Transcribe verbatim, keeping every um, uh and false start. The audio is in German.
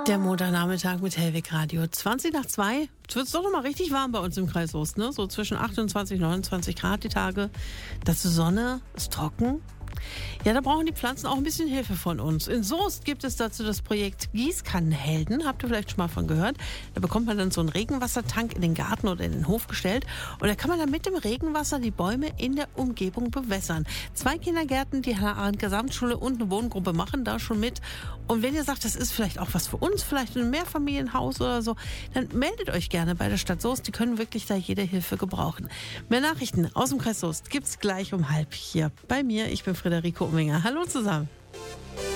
Der Montagnachmittag mit Hellwig Radio. zwanzig nach zwei. Jetzt wird es doch noch mal richtig warm bei uns im Kreis Soest, ne? So zwischen achtundzwanzig, neunundzwanzig Grad die Tage. Dazu Sonne, ist trocken. Ja, da brauchen die Pflanzen auch ein bisschen Hilfe von uns. In Soest gibt es dazu das Projekt Gießkannenhelden. Habt ihr vielleicht schon mal von gehört? Da bekommt man dann so einen Regenwassertank in den Garten oder in den Hof gestellt. Und da kann man dann mit dem Regenwasser die Bäume in der Umgebung bewässern. Zwei Kindergärten, die Hannah Arendt Gesamtschule und eine Wohngruppe machen da schon mit. Und wenn ihr sagt, das ist vielleicht auch was für uns, vielleicht ein Mehrfamilienhaus oder so, dann meldet euch gerne bei der Stadt Soest. Die können wirklich da jede Hilfe gebrauchen. Mehr Nachrichten aus dem Kreis Soest gibt's gleich um halb hier bei mir. Ich bin Friederike Umminger. Hallo zusammen.